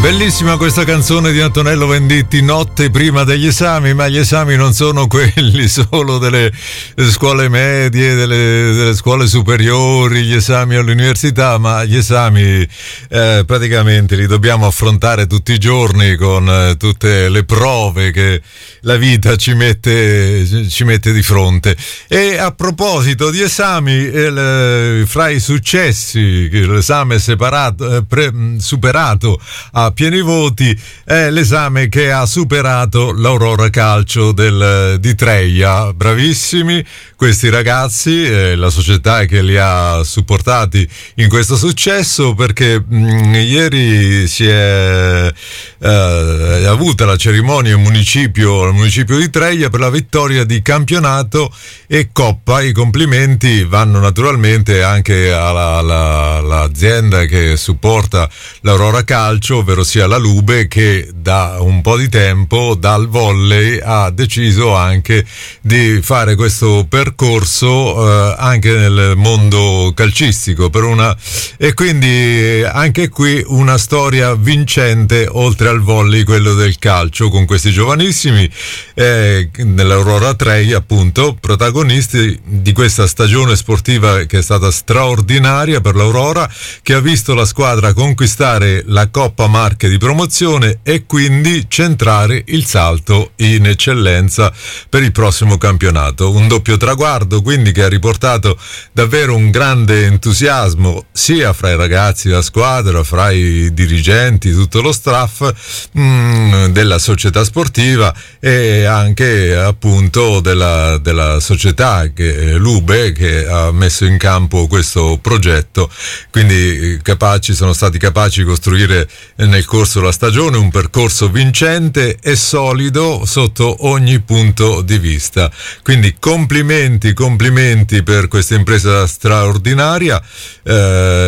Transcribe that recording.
Bellissima questa canzone di Antonello Venditti, Notte prima degli esami, ma gli esami non sono quelli solo delle scuole medie, delle scuole superiori, gli esami all'università, ma gli esami praticamente li dobbiamo affrontare tutti i giorni con tutte le prove che la vita ci mette di fronte. E a proposito di esami, fra i successi, l'esame superato a pieni voti è l'esame che ha superato l'Aurora Calcio di Treia. Bravissimi questi ragazzi, la società che li ha supportati in questo successo, perché ieri si è avuta la cerimonia al municipio di Treia per la vittoria di campionato e coppa. I complimenti vanno naturalmente anche all'azienda che supporta l'Aurora Calcio, ovvero sia la Lube, che da un po' di tempo dal volley ha deciso anche di fare questo percorso anche nel mondo calcistico e quindi anche qui una storia vincente oltre al volley, quello del calcio, con questi giovanissimi nell'Aurora Treia, appunto protagonisti di questa stagione sportiva che è stata straordinaria per l'Aurora, che ha visto la squadra conquistare la Coppa Marche di promozione e quindi centrare il salto in eccellenza per il prossimo campionato. Un doppio traguardo quindi che ha riportato davvero un grande entusiasmo sia fra i ragazzi della squadra, fra i dirigenti, tutto lo staff della società sportiva e anche appunto della società Lube, che ha messo in campo questo progetto. Quindi sono stati capaci di costruire nel corso della stagione un percorso vincente e solido sotto ogni punto di vista. Quindi complimenti per questa impresa straordinaria.